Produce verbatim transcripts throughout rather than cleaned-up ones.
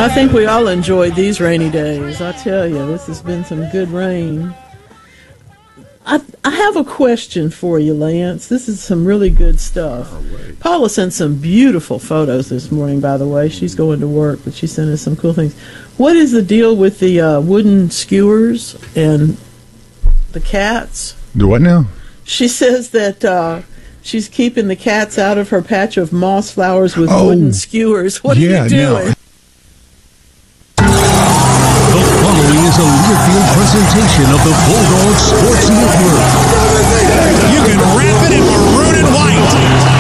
I think we all enjoyed these rainy days. I tell you, this has been some good rain. I, I have a question for you, Lance. This is some really good stuff. Paula sent some beautiful photos this morning, by the way. She's going to work, but she sent us some cool things. What is the deal with the uh, wooden skewers and the cats? Do what now? She says that uh, she's keeping the cats out of her patch of moss flowers with oh, wooden skewers. What yeah, are you doing? No. The following is a Learfield presentation of the Bulldog Sports Network. You can wrap it in maroon and white.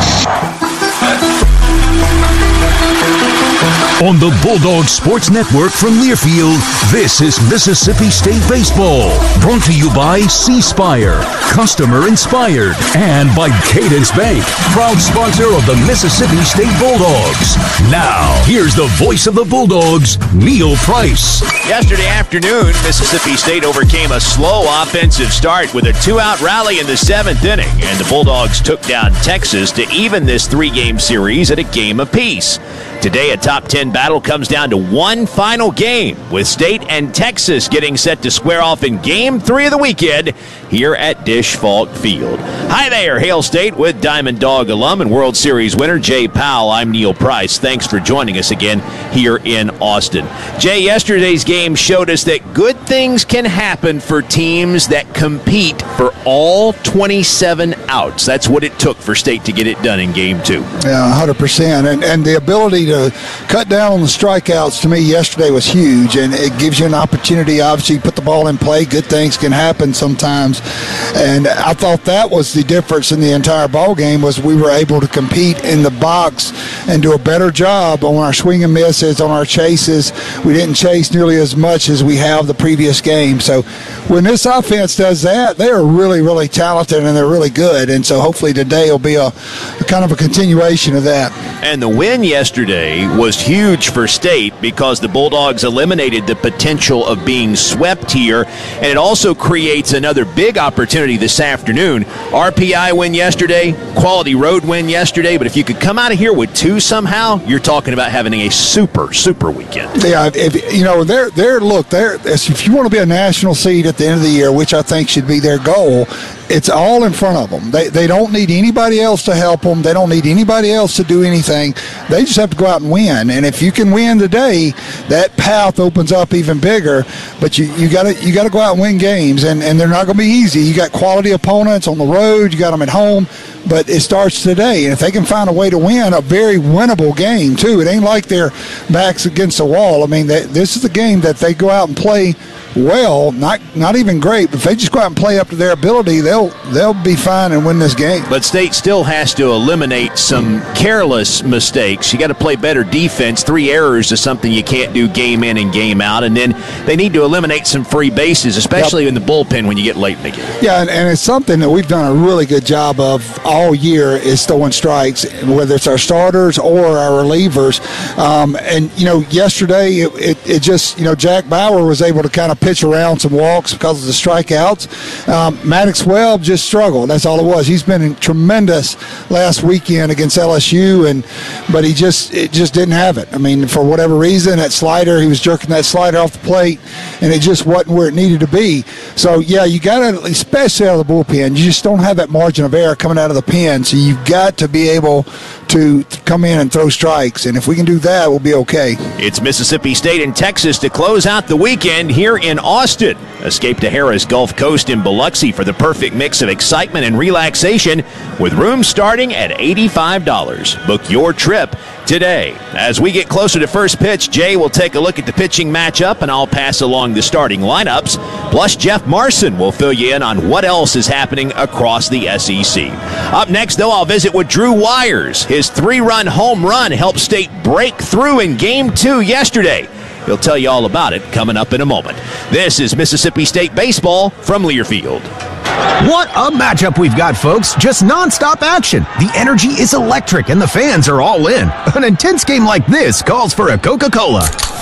On the Bulldog Sports Network from Learfield, this is Mississippi State Baseball. Brought to you by C-Spire, customer inspired, and by Cadence Bank, proud sponsor of the Mississippi State Bulldogs. Now, here's the voice of the Bulldogs, Neil Price. Yesterday afternoon, Mississippi State overcame a slow offensive start with a two-out rally in the seventh inning, and the Bulldogs took down Texas to even this three-game series at a game apiece. Today, a top ten battle comes down to one final game, with State and Texas getting set to square off in Game three of the weekend here at Disch-Falk Field. Hi there, Hail State with Diamond Dog alum and World Series winner Jay Powell. I'm Neil Price. Thanks for joining us again here in Austin. Jay, yesterday's game showed us that good things can happen for teams that compete for all twenty-seven outs. That's what it took for State to get it done in Game two. Yeah, one hundred percent. And, and the ability to cut down on the strikeouts to me yesterday was huge, and it gives you an opportunity. Obviously, put the ball in play. Good things can happen sometimes, and I thought that was the difference in the entire ball game, was we were able to compete in the box and do a better job on our swing and misses, on our chases. We didn't chase nearly as much as we have the previous game. So when this offense does that, they are really, really talented, and they're really good, and so hopefully today will be a, a kind of a continuation of that. And the win yesterday was huge for State because the Bulldogs eliminated the potential of being swept here, and it also creates another big opportunity this afternoon. R P I win yesterday, quality road win yesterday, but if you could come out of here with two somehow, you're talking about having a super, super weekend. Yeah, if, you know, they're, they're, look, they're, if you want to be a national seed at the end of the year, which I think should be their goal, it's all in front of them. They, they don't need anybody else to help them. They don't need anybody else to do anything. They just have to go out and win. And if you can win today, that path opens up even bigger. But you you got to you got to go out and win games, and, and they're not going to be easy. You got quality opponents on the road. You got them at home. But it starts today, and if they can find a way to win a very winnable game too, it ain't like their backs against the wall. I mean, they, this is a game that they go out and play well, not not even great, but if they just go out and play up to their ability, they'll they'll be fine and win this game. But State still has to eliminate some careless mistakes. You got to play better defense. Three errors is something you can't do game in and game out, and then they need to eliminate some free bases, especially yep. in the bullpen when you get late in the game. Yeah, and, and it's something that we've done a really good job of all year, is throwing strikes, whether it's our starters or our relievers. Um, and you know, yesterday it, it, it just, you know, Jack Bauer was able to kind of pitch around some walks because of the strikeouts. Um, Maddox Webb just struggled. That's all it was. He's been tremendous last weekend against L S U, and but he just it just didn't have it. I mean, for whatever reason, that slider, he was jerking that slider off the plate, and it just wasn't where it needed to be. So yeah, you got to, especially out of the bullpen, you just don't have that margin of error coming out of the pen. So you've got to be able to come in and throw strikes, and if we can do that, we'll be okay. It's Mississippi State and Texas to close out the weekend here in Austin. Escape to Harrah's Gulf Coast in Biloxi for the perfect mix of excitement and relaxation, with rooms starting at eighty-five dollars. Book your trip today. As we get closer to first pitch, Jay will take a look at the pitching matchup, and I'll pass along the starting lineups. Plus, Jeff Marson will fill you in on what else is happening across the S E C. Up next, though, I'll visit with Drew Wires. His three-run home run helped State break through in Game two yesterday. He'll tell you all about it coming up in a moment. This is Mississippi State Baseball from Learfield. What a matchup we've got, folks. Just nonstop action. The energy is electric, and the fans are all in. An intense game like this calls for a Coca-Cola.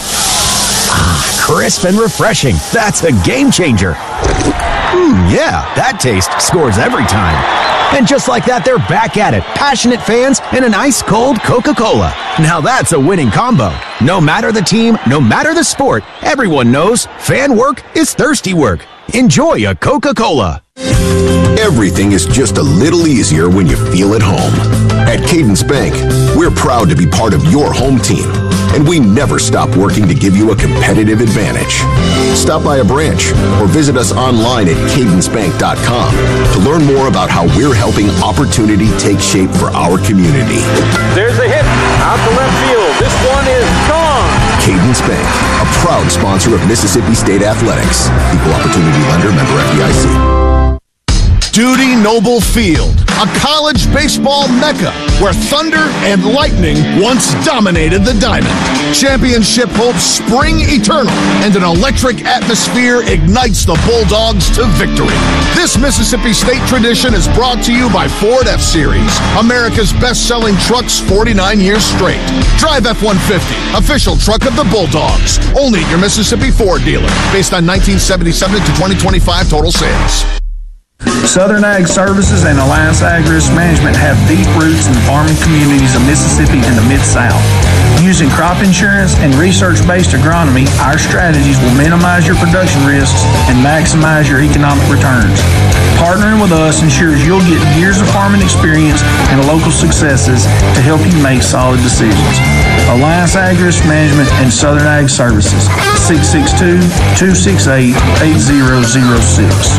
Ah, crisp and refreshing. That's a game changer. Hmm, yeah, that taste scores every time. And just like that, they're back at it. Passionate fans and an ice-cold Coca-Cola. Now that's a winning combo. No matter the team, no matter the sport, everyone knows fan work is thirsty work. Enjoy a Coca-Cola. Everything is just a little easier when you feel at home. At Cadence Bank, we're proud to be part of your home team, and we never stop working to give you a competitive advantage. Stop by a branch or visit us online at cadence bank dot com to learn more about how we're helping opportunity take shape for our community. There's a hit out to left field. This one is gone. Cadence Bank, a proud sponsor of Mississippi State Athletics. Equal opportunity lender, member F D I C. Dudy Noble Field, a college baseball mecca where thunder and lightning once dominated the diamond. Championship hopes spring eternal, and an electric atmosphere ignites the Bulldogs to victory. This Mississippi State tradition is brought to you by Ford F-Series, America's best-selling trucks forty-nine years straight. Drive F one fifty, official truck of the Bulldogs. Only at your Mississippi Ford dealer, based on nineteen seventy-seven to twenty twenty-five total sales. Southern Ag Services and Alliance Ag Risk Management have deep roots in farming communities of Mississippi and the Mid-South. Using crop insurance and research-based agronomy, our strategies will minimize your production risks and maximize your economic returns. Partnering with us ensures you'll get years of farming experience and local successes to help you make solid decisions. Alliance Ag Risk Management and Southern Ag Services, six six two, two six eight, eight zero zero six.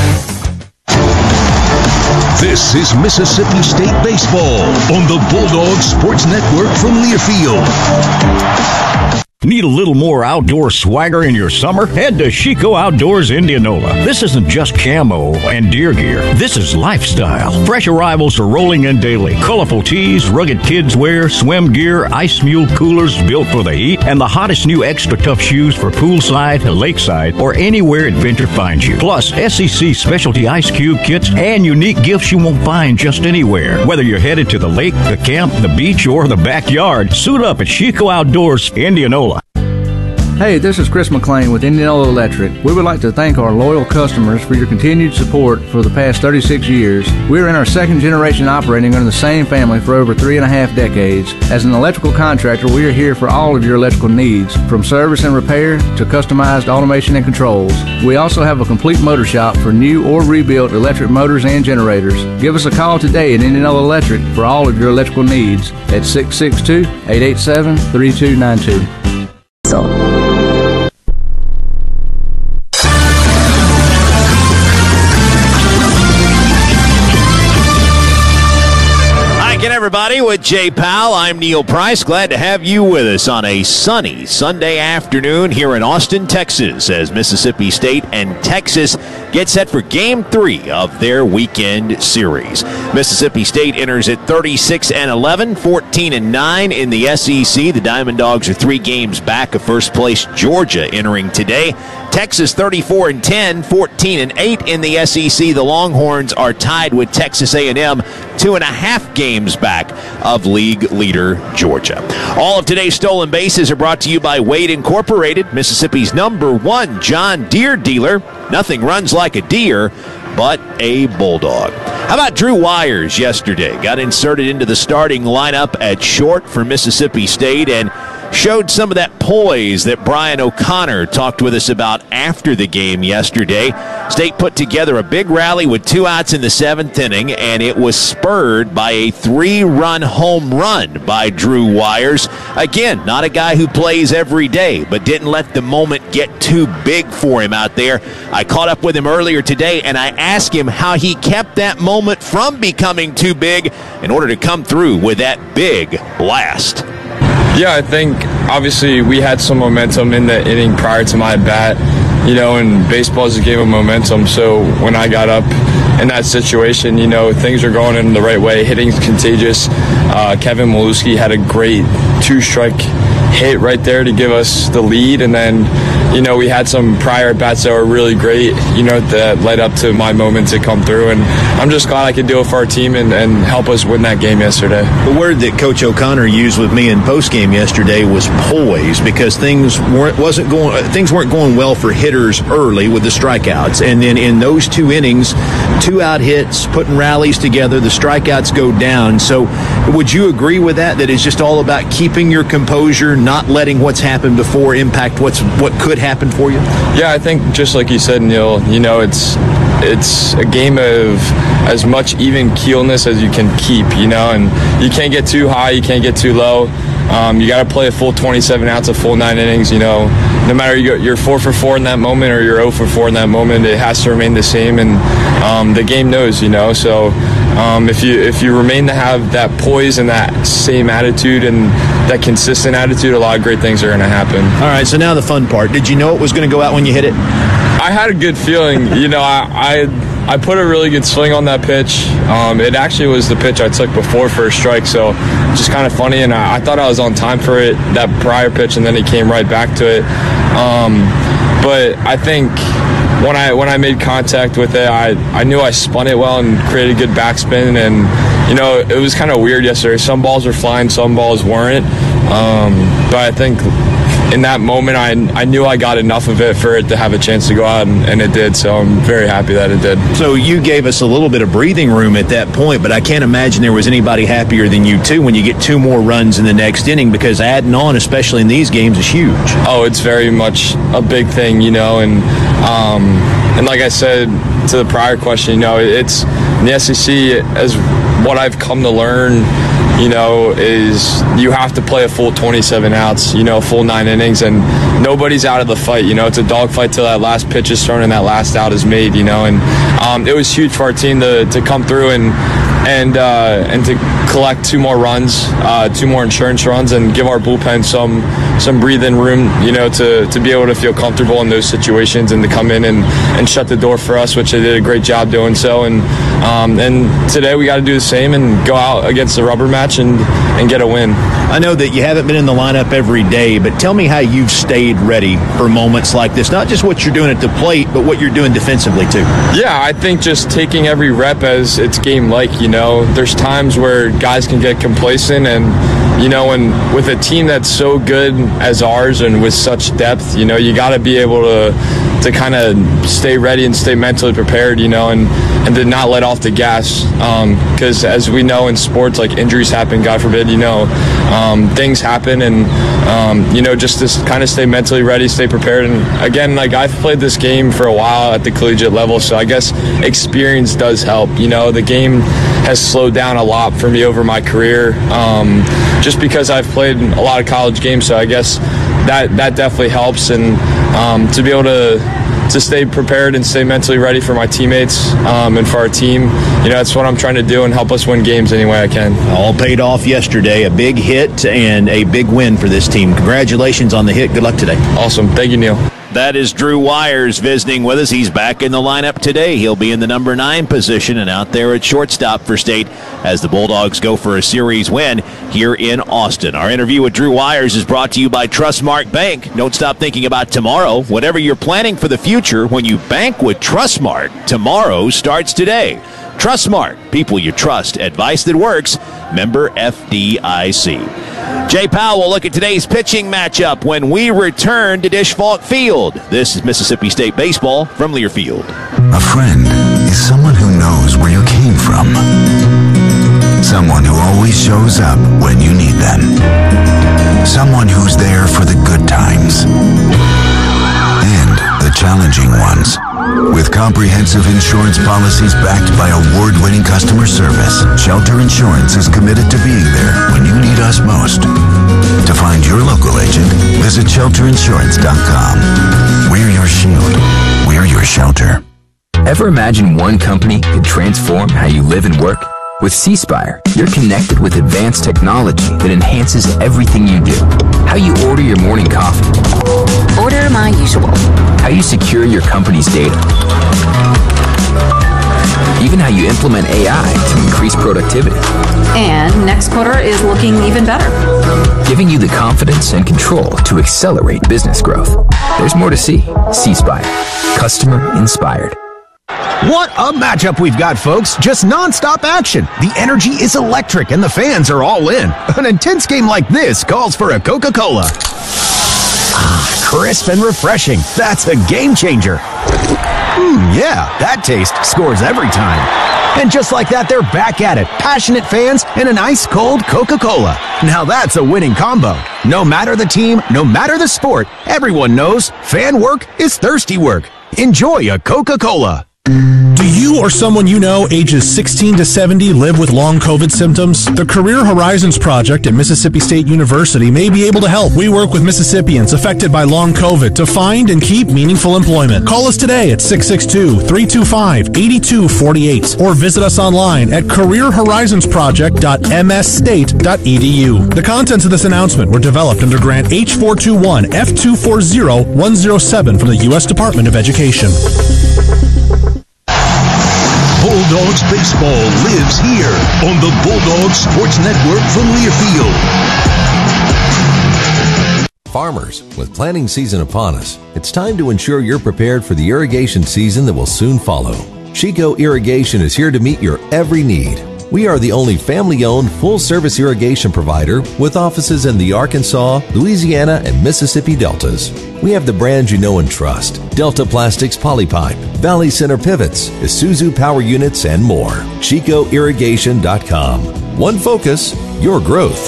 This is Mississippi State Baseball on the Bulldog Sports Network from Learfield. Need a little more outdoor swagger in your summer? Head to Chico Outdoors Indianola. This isn't just camo and deer gear. This is lifestyle. Fresh arrivals are rolling in daily. Colorful tees, rugged kids wear, swim gear, ice mule coolers built for the heat, and the hottest new extra tough shoes for poolside, lakeside, or anywhere adventure finds you. Plus, S E C specialty ice cube kits and unique gifts you won't find just anywhere. Whether you're headed to the lake, the camp, the beach, or the backyard, suit up at Chico Outdoors Indianola. Hey, this is Chris McLean with Indianola Electric. We would like to thank our loyal customers for your continued support for the past thirty-six years. We're in our second generation operating under the same family for over three and a half decades. As an electrical contractor, we are here for all of your electrical needs, from service and repair to customized automation and controls. We also have a complete motor shop for new or rebuilt electric motors and generators. Give us a call today at Indianola Electric for all of your electrical needs at six six two, eight eight seven, three two nine two. So. Everybody, with Jay Powell, I'm Neil Price. Glad to have you with us on a sunny Sunday afternoon here in Austin, Texas, as Mississippi State and Texas get set for Game Three of their weekend series. Mississippi State enters at thirty-six and eleven, fourteen and nine in the S E C. The Diamond Dogs are three games back of first place Georgia entering today. Texas thirty-four and ten, fourteen and eight in the S E C. The Longhorns are tied with Texas A and M, two and a half games back of league leader Georgia. All of today's stolen bases are brought to you by Wade Incorporated, Mississippi's number one John Deere dealer. Nothing runs like a deer but a bulldog. How about Drew Wires yesterday? Got inserted into the starting lineup at short for Mississippi State and showed some of that poise that Brian O'Connor talked with us about after the game yesterday. State put together a big rally with two outs in the seventh inning, and it was spurred by a three-run home run by Drew Wires. Again, not a guy who plays every day, but didn't let the moment get too big for him out there. I caught up with him earlier today, and I asked him how he kept that moment from becoming too big in order to come through with that big blast. Yeah, I think obviously we had some momentum in the inning prior to my bat, you know, and baseball is a game of momentum. So when I got up in that situation, you know, things are going in the right way. Hitting's contagious. Uh, Kevin Maluski had a great two-strike hit right there to give us the lead. And then, you know, we had some prior bats that were really great, you know, that led up to my moment to come through. And I'm just glad I could do it for our team and, and help us win that game yesterday. The word that Coach O'Connor used with me in postgame yesterday was poise, because things weren't wasn't going things weren't going well for hitters early with the strikeouts, and then in those two innings two-out hits, putting rallies together, the strikeouts go down. So would you agree with that, that it's just all about keeping your composure, not letting what's happened before impact what's what could happen for you? Yeah, I think just like you said, Neil, you know, it's it's a game of as much even keelness as you can keep, you know, and you can't get too high, you can't get too low. Um, you got to play a full twenty-seven outs, a full nine innings, you know. No matter you go, you're four for four in that moment or you're zero for four in that moment, it has to remain the same, and um, the game knows, you know. So um, if you if you remain to have that poise and that same attitude and that consistent attitude, a lot of great things are going to happen. All right, so now the fun part. Did you know it was going to go out when you hit it? I had a good feeling. You know, I, I I put a really good swing on that pitch. Um, it actually was the pitch I took before first strike, so just kind of funny. And I, I thought I was on time for it, that prior pitch, and then he came right back to it. Um, but I think when I when I made contact with it, I, I knew I spun it well and created a good backspin. And, you know, it was kind of weird yesterday. Some balls were flying, some balls weren't. Um, but I think in that moment, I, I knew I got enough of it for it to have a chance to go out, and, and it did, so I'm very happy that it did. So you gave us a little bit of breathing room at that point, but I can't imagine there was anybody happier than you, too, when you get two more runs in the next inning, because adding on, especially in these games, is huge. Oh, it's very much a big thing, you know, and um, and like I said to the prior question, you know, it's in the S E C, as what I've come to learn, you know, is you have to play a full twenty-seven outs, you know, full nine innings, and nobody's out of the fight. You know, it's a dogfight till that last pitch is thrown and that last out is made, you know, and um, it was huge for our team to, to come through and and uh, and to collect two more runs, uh, two more insurance runs, and give our bullpen some some breathing room, you know, to, to be able to feel comfortable in those situations and to come in and, and shut the door for us, which they did a great job doing so. And um, and today we got to do the same and go out against the rubber match and, and get a win. I know that you haven't been in the lineup every day, but tell me how you've stayed ready for moments like this. Not just what you're doing at the plate, but what you're doing defensively, too. Yeah, I think just taking every rep as it's game-like, you know. There's times where guys can get complacent, and, you know, and with a team that's so good as ours and with such depth, you know, you got to be able to to kind of stay ready and stay mentally prepared, you know, and, and to not let off the gas. Because um, as we know in sports, like, injuries happen, God forbid, you know, um, things happen, and, um, you know, just to kind of stay mentally ready, stay prepared. And, again, like, I've played this game for a while at the collegiate level, so I guess experience does help. You know, the game has slowed down a lot for me over my career, um, just because I've played a lot of college games, so I guess that, that definitely helps. And um, to be able to to stay prepared and stay mentally ready for my teammates um, and for our team, you know, that's what I'm trying to do and help us win games any way I can. All paid off yesterday. A big hit and a big win for this team. Congratulations on the hit. Good luck today. Awesome. Thank you, Neil. That is Drew Wires visiting with us. He's back in the lineup today. He'll be in the number nine position and out there at shortstop for State as the Bulldogs go for a series win here in Austin. Our interview with Drew Wires is brought to you by Trustmark Bank. Don't stop thinking about tomorrow. Whatever you're planning for the future, when you bank with Trustmark, tomorrow starts today. Trustmark, people you trust, advice that works. Member F D I C. Jay Powell will look at today's pitching matchup when we return to Dish Falk Field. This is Mississippi State Baseball from Learfield. A friend is someone who knows where you came from. Someone who always shows up when you need them. Someone who's there for the good times and the challenging ones. With comprehensive insurance policies backed by award-winning customer service, Shelter Insurance is committed to being there when you need us most. To find your local agent, visit shelter insurance dot com. We're your shield. We're your shelter. Ever imagine one company could transform how you live and work? With C Spire, you're connected with advanced technology that enhances everything you do. How you order your morning coffee. Order my usual. How you secure your company's data. Even how you implement A I to increase productivity. And next quarter is looking even better. Giving you the confidence and control to accelerate business growth. There's more to see. C Spire. Customer inspired. What a matchup we've got, folks. Just nonstop action. The energy is electric and the fans are all in. An intense game like this calls for a Coca-Cola. Ah, crisp and refreshing. That's a game changer. Mmm, yeah, that taste scores every time. And just like that, they're back at it. Passionate fans and an ice-cold Coca-Cola. Now that's a winning combo. No matter the team, no matter the sport, everyone knows fan work is thirsty work. Enjoy a Coca-Cola. Do you or someone you know ages sixteen to seventy live with long COVID symptoms? The Career Horizons Project at Mississippi State University may be able to help. We work with Mississippians affected by long COVID to find and keep meaningful employment. Call us today at six six two, three two five, eight two four eight or visit us online at career horizons project dot m s state dot e d u. The contents of this announcement were developed under Grant H four two one F two four zero one zero seven from the U S Department of Education. Bulldogs baseball lives here on the Bulldogs Sports Network from Learfield. Farmers, with planting season upon us, it's time to ensure you're prepared for the irrigation season that will soon follow. Chico Irrigation is here to meet your every need. We are the only family-owned, full-service irrigation provider with offices in the Arkansas, Louisiana, and Mississippi Deltas. We have the brands you know and trust: Delta Plastics Polypipe, Valley Center Pivots, Isuzu Power Units, and more. Chico Irrigation dot com. One focus, your growth.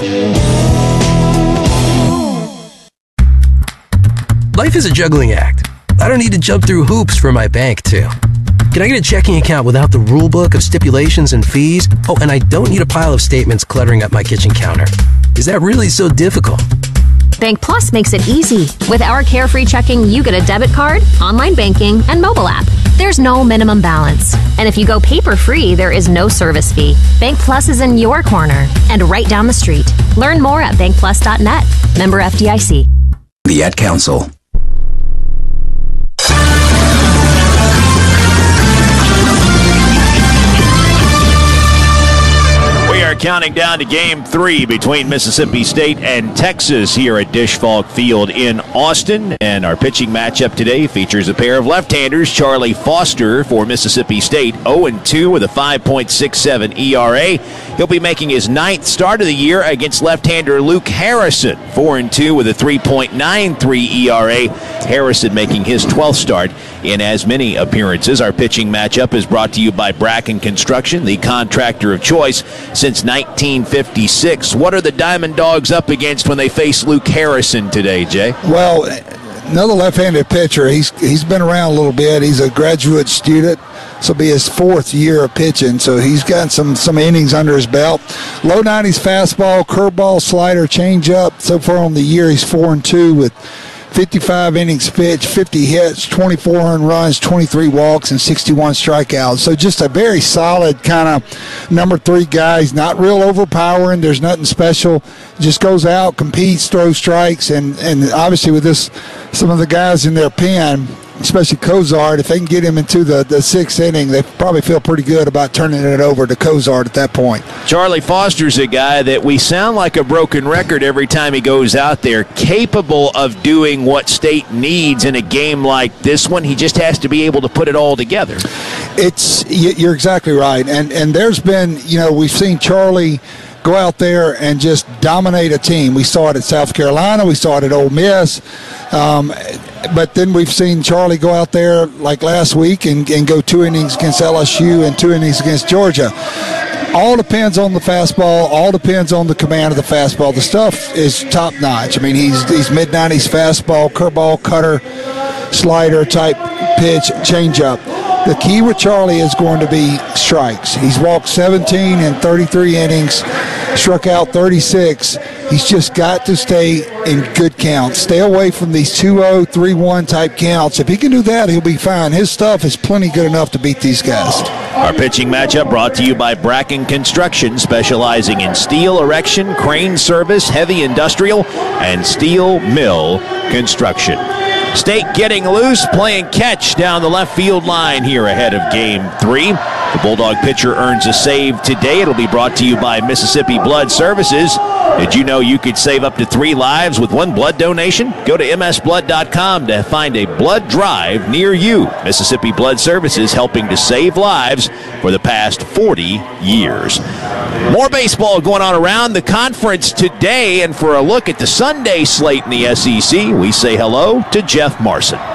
Life is a juggling act. I don't need to jump through hoops for my bank, too. Can I get a checking account without the rule book of stipulations and fees? Oh, and I don't need a pile of statements cluttering up my kitchen counter. Is that really so difficult? Bank Plus makes it easy. With our Carefree Checking, you get a debit card, online banking, and mobile app. There's no minimum balance. And if you go paper-free, there is no service fee. Bank Plus is in your corner and right down the street. Learn more at bank plus dot net. Member F D I C. The Ad Council. Counting down to game three between Mississippi State and Texas here at Dish Falk Field in Austin. And our pitching matchup today features a pair of left-handers. Charlie Foster for Mississippi State, oh and two with a five point six seven E R A. He'll be making his ninth start of the year against left-hander Luke Harrison, four and two with a three point nine three E R A. Harrison making his twelfth start in as many appearances. Our pitching matchup is brought to you by Bracken Construction, the contractor of choice since nineteen fifty-six. What are the Diamond Dogs up against when they face Luke Harrison today, Jay? Well, another left-handed pitcher. He's he's been around a little bit. He's a graduate student. This will be his fourth year of pitching, so he's got some some innings under his belt. Low nineties fastball, curveball, slider, changeup. So far on the year, he's four and two with fifty-five innings pitched, fifty hits, twenty-four earned runs, twenty-three walks, and sixty-one strikeouts. So just a very solid kind of number three guy. He's not real overpowering. There's nothing special. Just goes out, competes, throws strikes, and, and obviously with this, some of the guys in their pen, especially Cozart, if they can get him into the, the sixth inning, they probably feel pretty good about turning it over to Cozart at that point. Charlie Foster's a guy that we sound like a broken record every time he goes out there, capable of doing what State needs in a game like this one. He just has to be able to put it all together. It's you're exactly right. And, and there's been, you know, we've seen Charlie go out there and just dominate a team. We saw it at South Carolina. We saw it at Ole Miss. Um, but then we've seen Charlie go out there like last week and, and go two innings against L S U and two innings against Georgia. All depends on the fastball. All depends on the command of the fastball. The stuff is top notch. I mean, he's he's mid nineties fastball, curveball, cutter, slider type pitch, changeup. The key with Charlie is going to be strikes. He's walked seventeen in thirty-three innings, struck out thirty-six. He's just got to stay in good counts. Stay away from these two oh, three one type counts. If he can do that, he'll be fine. His stuff is plenty good enough to beat these guys. Our pitching matchup brought to you by Bracken Construction, specializing in steel erection, crane service, heavy industrial, and steel mill construction. State getting loose, playing catch down the left field line here ahead of game three. The Bulldog pitcher earns a save today. It'll be brought to you by Mississippi Blood Services. Did you know you could save up to three lives with one blood donation? Go to m s blood dot com to find a blood drive near you. Mississippi Blood Services, helping to save lives for the past forty years. More baseball going on around the conference today, and for a look at the Sunday slate in the S E C, we say hello to Jeff Marson. Jeff?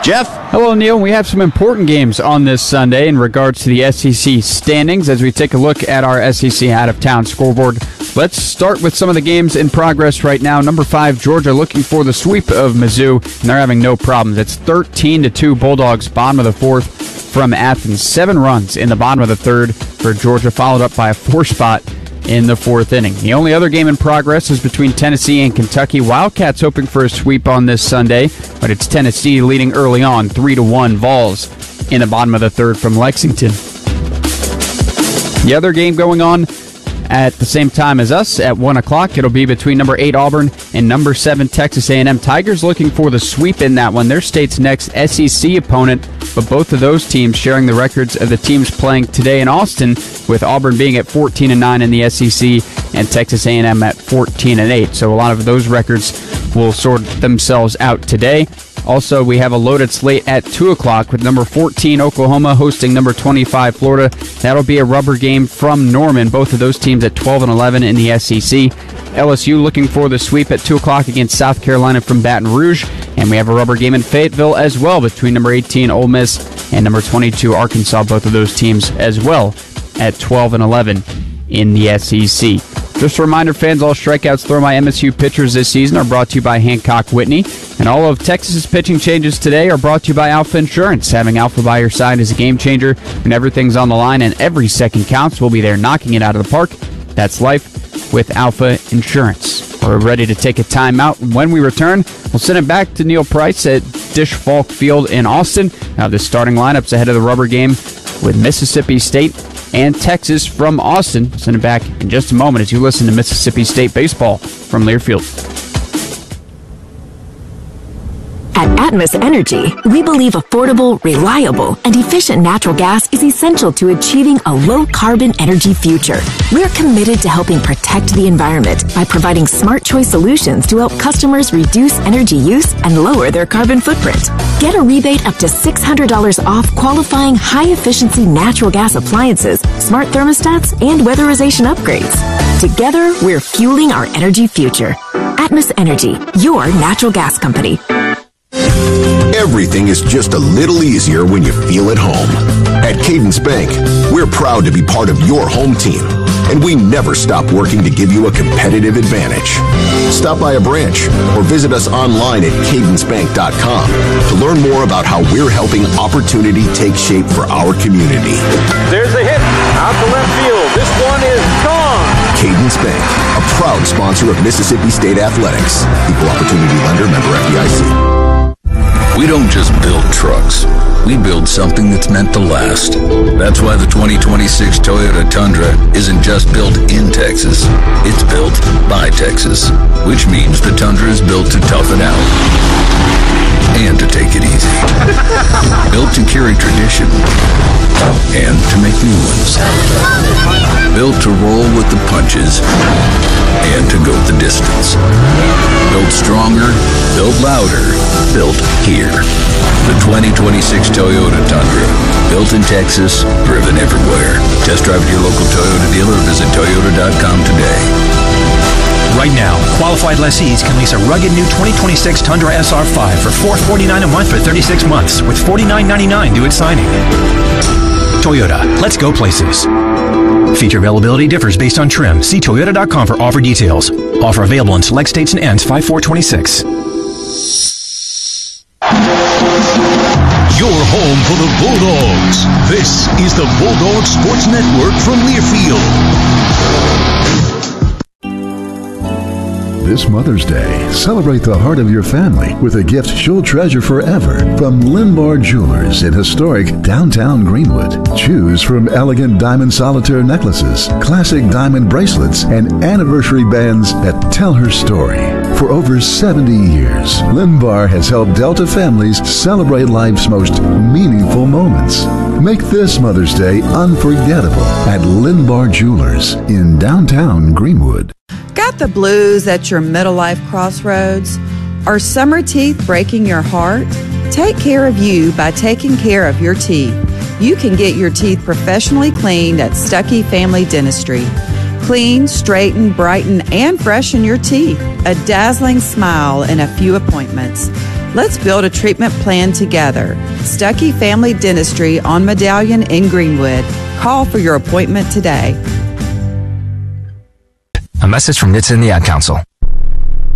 Hello, Neil. We have some important games on this Sunday in regards to the S E C standings as we take a look at our S E C out-of-town scoreboard. Let's start with some of the games in progress right now. Number five, Georgia looking for the sweep of Mizzou, and they're having no problems. It's thirteen to two Bulldogs, bottom of the fourth from Athens. Seven runs in the bottom of the third for Georgia, followed up by a four spot in the fourth inning. The only other game in progress is between Tennessee and Kentucky. Wildcats hoping for a sweep on this Sunday, but it's Tennessee leading early on, three to one. Vols in the bottom of the third from Lexington. The other game going on at the same time as us at one o'clock. It'll be between number eight Auburn and number seven Texas A and M. Tigers looking for the sweep in that one. Their state's next S E C opponent, but both of those teams sharing the records of the teams playing today in Austin, with Auburn being at fourteen and nine in the S E C and Texas A and M at fourteen and eight. So a lot of those records will sort themselves out today. Also, we have a loaded slate at two o'clock with number fourteen Oklahoma hosting number twenty-five Florida. That'll be a rubber game from Norman. Both of those teams at twelve and eleven in the S E C. L S U looking for the sweep at two o'clock against South Carolina from Baton Rouge. And we have a rubber game in Fayetteville as well between number eighteen Ole Miss and number twenty-two Arkansas. Both of those teams as well at twelve and eleven in the S E C. Just a reminder, fans, all strikeouts thrown by M S U pitchers this season are brought to you by Hancock Whitney. And all of Texas's pitching changes today are brought to you by Alpha Insurance. Having Alpha by your side is a game changer when everything's on the line and every second counts. We'll be there knocking it out of the park. That's life with Alpha Insurance. We're ready to take a timeout. When we return, we'll send it back to Neil Price at Dish Falk Field in Austin. Now the starting lineups ahead of the rubber game with Mississippi State and Texas from Austin. We'll send it back in just a moment as you listen to Mississippi State baseball from Learfield. At Atmos Energy, we believe affordable, reliable, and efficient natural gas is essential to achieving a low-carbon energy future. We're committed to helping protect the environment by providing smart choice solutions to help customers reduce energy use and lower their carbon footprint. Get a rebate up to six hundred dollars off qualifying high-efficiency natural gas appliances, smart thermostats, and weatherization upgrades. Together, we're fueling our energy future. Atmos Energy, your natural gas company. Everything is just a little easier when you feel at home. At Cadence Bank, we're proud to be part of your home team, and we never stop working to give you a competitive advantage. Stop by a branch or visit us online at cadence bank dot com to learn more about how we're helping opportunity take shape for our community. There's a hit out to left field. This one is gone. Cadence Bank, a proud sponsor of Mississippi State Athletics. Equal opportunity lender, member F D I C. We don't just build trucks. We build something that's meant to last. That's why the twenty twenty-six Toyota Tundra isn't just built in Texas. It's built by Texas, which means the Tundra is built to tough it out and to take it easy. Built to carry tradition and to make new ones. Built to roll with the punches and to go the distance. Built stronger, built louder, built here. The twenty twenty-six Toyota Tundra. Built in Texas, driven everywhere. Test drive at your local Toyota dealer or visit toyota dot com today. Right now, qualified lessees can lease a rugged new twenty twenty-six Tundra S R five for four hundred forty-nine dollars a month for thirty-six months with forty-nine ninety-nine due at signing. Toyota, let's go places. Feature availability differs based on trim. See toyota dot com for offer details. Offer available in select states and ends five four twenty-six. Your home for the Bulldogs. This is the Bulldog Sports Network from Learfield. This Mother's Day, celebrate the heart of your family with a gift she'll treasure forever from Linbar Jewelers in historic downtown Greenwood. Choose from elegant diamond solitaire necklaces, classic diamond bracelets, and anniversary bands that tell her story. For over seventy years, Linbar has helped Delta families celebrate life's most meaningful moments. Make this Mother's Day unforgettable at Linbar Jewelers in downtown Greenwood. Got the blues at your middle life crossroads? Are summer teeth breaking your heart? Take care of you by taking care of your teeth. You can get your teeth professionally cleaned at Stuckey Family Dentistry. Clean, straighten, brighten, and freshen your teeth. A dazzling smile in a few appointments. Let's build a treatment plan together. Stuckey Family Dentistry on Medallion in Greenwood. Call for your appointment today. A message from N H T S A and the Ad Council.